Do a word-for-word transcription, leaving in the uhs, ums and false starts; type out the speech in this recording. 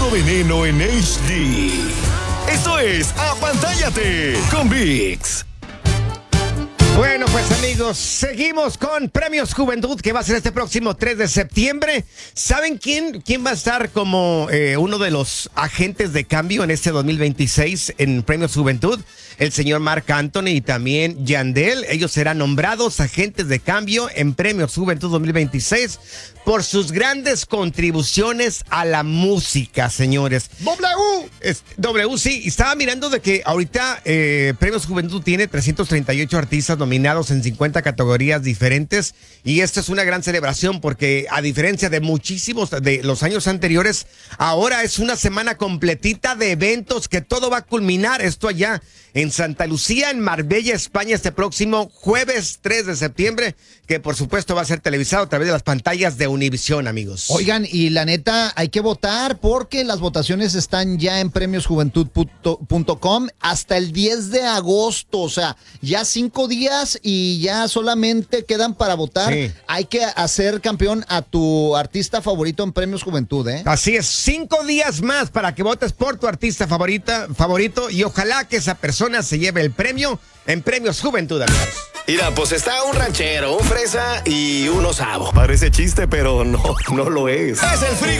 Puro Veneno en H D. Esto es Apantállate con ViX. Bueno, pues amigos, seguimos con Premios Juventud, que va a ser este próximo tres de septiembre. ¿Saben quién, quién va a estar como eh, uno de los agentes de cambio en este dos mil veintiséis en Premios Juventud? El señor Marc Anthony y también Yandel. Ellos serán nombrados agentes de cambio en Premios Juventud dos mil veintiséis por sus grandes contribuciones a la música, señores. W. Es, W, sí. Estaba mirando de que ahorita eh, Premios Juventud tiene trescientos treinta y ocho artistas nominados en cincuenta categorías diferentes. Y esto es una gran celebración porque, a diferencia de muchísimos de los años anteriores, ahora es una semana completita de eventos que todo va a culminar. Esto allá en Santa Lucía, en Marbella, España, este próximo jueves tres de septiembre, que por supuesto va a ser televisado a través de las pantallas de Univisión, amigos. Oigan, y la neta, hay que votar porque las votaciones están ya en premios juventud punto com hasta el diez de agosto, o sea, ya cinco días y ya solamente quedan para votar. Sí. Hay que hacer campeón a tu artista favorito en Premios Juventud, ¿eh? Así es, cinco días más para que votes por tu artista favorita, favorito y ojalá que esa persona se lleve el premio en Premios Juventud, amigos. Mira, pues está un ranchero, un fresa y un osavo. Parece chiste, pero no, no lo es. Es el Free